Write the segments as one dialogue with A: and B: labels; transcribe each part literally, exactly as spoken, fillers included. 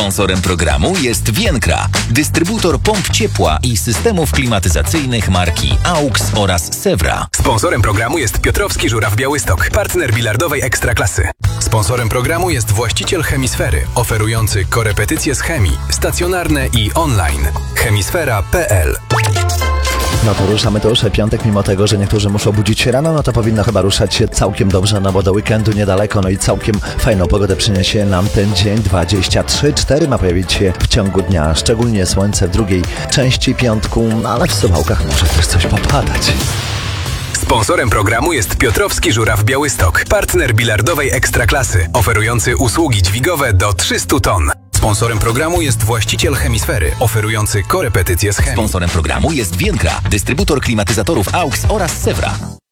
A: Sponsorem programu jest Vienkra, dystrybutor pomp ciepła i systemów klimatyzacyjnych marki AUX oraz Sewra.
B: Sponsorem programu jest Piotrowski Żuraw Białystok, partner bilardowej Ekstraklasy. Sponsorem programu jest właściciel Chemisfery, oferujący korepetycje z chemii, stacjonarne i online. chemisfera kropka p l.
C: No to ruszamy to już piątek, mimo tego, że niektórzy muszą budzić się rano, no to powinno chyba ruszać się całkiem dobrze, no bo do weekendu niedaleko, no i całkiem fajną pogodę przyniesie nam ten dzień. dwadzieścia trzy cztery ma pojawić się w ciągu dnia, szczególnie słońce w drugiej części piątku, ale w Suwałkach może też coś popadać.
B: Sponsorem programu jest Piotrowski Żuraw Białystok, partner bilardowej Ekstraklasy, oferujący usługi dźwigowe do trzystu ton. Sponsorem programu jest właściciel Chemisfery, oferujący korepetycje z chemii.
A: Sponsorem programu jest Vienkra, dystrybutor klimatyzatorów AUX oraz Sewra.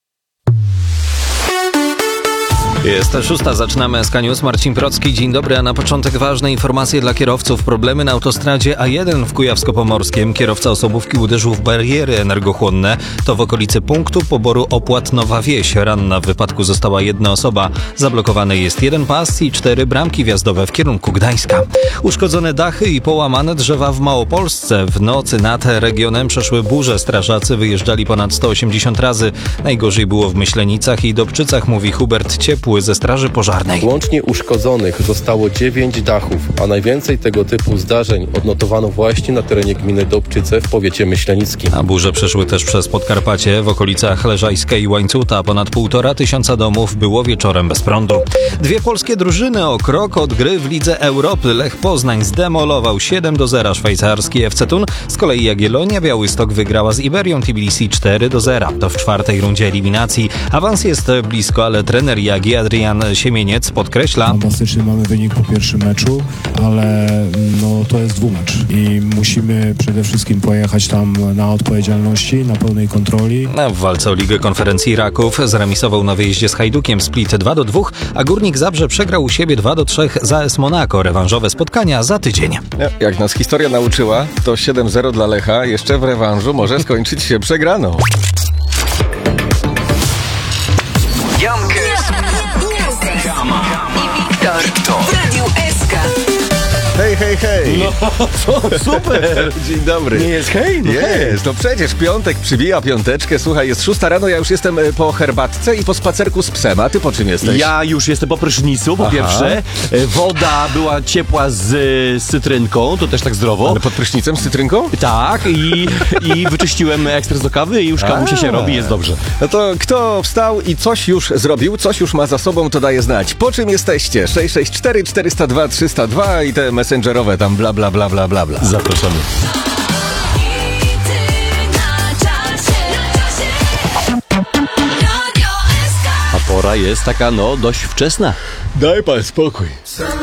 D: Jest szósta, zaczynamy S K News. Marcin Procki, dzień dobry, a na początek ważne informacje dla kierowców. Problemy na autostradzie A jeden w Kujawsko-Pomorskiem. Kierowca osobówki uderzył w bariery energochłonne. To w okolicy punktu poboru opłat Nowa Wieś. Ranna w wypadku została jedna osoba. Zablokowany jest jeden pas i cztery bramki wjazdowe w kierunku Gdańska. Uszkodzone dachy i połamane drzewa w Małopolsce. W nocy nad regionem przeszły burze. Strażacy wyjeżdżali ponad sto osiemdziesiąt razy. Najgorzej było w Myślenicach i Dobczycach, mówi Hubert Ciepły ze Straży Pożarnej.
E: Łącznie uszkodzonych zostało dziewięć dachów, a najwięcej tego typu zdarzeń odnotowano właśnie na terenie gminy Dobczyce w powiecie myślenickim.
D: A burze przeszły też przez Podkarpacie. W okolicach Leżajska i Łańcuta ponad półtora tysiąca domów było wieczorem bez prądu. Dwie polskie drużyny o krok od gry w Lidze Europy. Lech Poznań zdemolował siedem do zera szwajcarski F C Thun. Z kolei Jagiellonia Białystok wygrała z Iberią Tbilisi cztery do zera. To w czwartej rundzie eliminacji. Awans jest blisko, ale trener Jagi Adrian Siemieniec podkreśla:
F: Fantastyczny mamy wynik po pierwszym meczu, ale no, to jest dwumecz i musimy przede wszystkim pojechać tam na odpowiedzialności, na pełnej kontroli.
D: W walce o Ligę Konferencji Raków zremisował na wyjeździe z Hajdukiem Split dwa do dwóch, a Górnik Zabrze przegrał u siebie dwa do trzech z A S Monaco. Rewanżowe spotkania za tydzień.
G: Jak nas historia nauczyła, to siedem zero dla Lecha jeszcze w rewanżu może skończyć się przegraną. Hej, hej, hej!
H: No, to super!
G: Dzień dobry.
H: Nie jest hej? No
G: jest, no przecież piątek przybija piąteczkę. Słuchaj, jest szósta rano, ja już jestem po herbatce i po spacerku z psem. A ty po czym jesteś?
H: Ja już jestem po prysznicu, po
G: Aha.
H: pierwsze. Woda była ciepła z, z cytrynką, to też tak zdrowo.
G: Ale pod prysznicem z cytrynką?
H: Tak, i, i wyczyściłem ekspres do kawy i już kawusie się robi, jest dobrze.
G: No to kto wstał i coś już zrobił, coś już ma za sobą, to daje znać. Po czym jesteście? sześć sześć cztery cztery zero dwa trzysta dwa i te messengerowe tam bla bla bla bla bla bla.
H: Zapraszamy. A pora jest taka, no, dość wczesna.
G: Daj pan spokój.